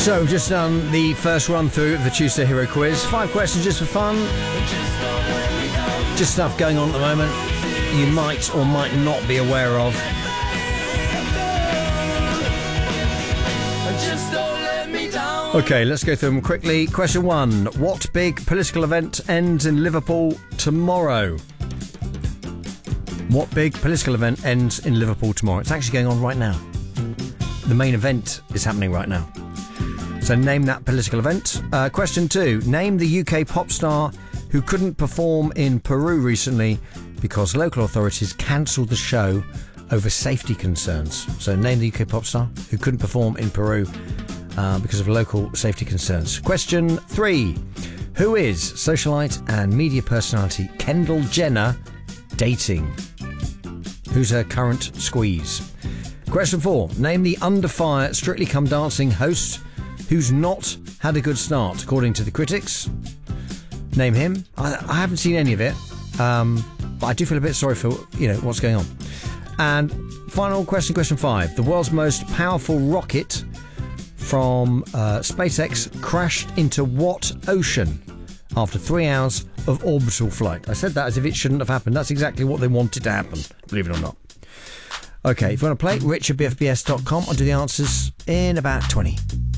So we've just done the first run through of the Tuesday Hero Quiz. 5 questions just for fun. Just stuff going on at the moment you might or might not be aware of. Okay, let's go through them quickly. Question 1. What big political event ends in Liverpool tomorrow? What big political event ends in Liverpool tomorrow? It's actually going on right now. The main event is happening right now. So name that political event. Question 2. Name the UK pop star who couldn't perform in Peru recently because local authorities cancelled the show over safety concerns. So name the UK pop star who couldn't perform in Peru because of local safety concerns. Question 3. Who is socialite and media personality Kendall Jenner dating? Who's her current squeeze? Question 4. Name the Under Fire Strictly Come Dancing host who's not had a good start, according to the critics. Name him. I haven't seen any of it, but I do feel a bit sorry for, what's going on. And final question, question 5. The world's most powerful rocket from SpaceX crashed into what ocean after 3 hours of orbital flight? I said that as if it shouldn't have happened. That's exactly what they wanted to happen, believe it or not. Okay, if you want to play, rich@bfbs.com. I'll do the answers in about 20.